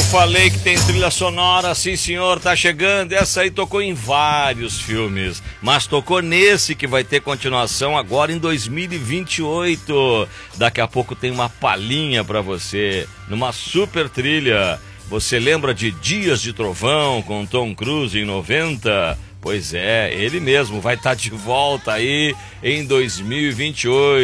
falei que tem trilha sonora, sim senhor, tá chegando. Essa aí tocou em vários filmes, mas tocou nesse que vai ter continuação agora em 2028. Daqui a pouco tem uma palhinha pra você, numa super trilha. Você lembra de Dias de Trovão com Tom Cruise em 90? Pois é, ele mesmo vai estar de volta aí em 2028.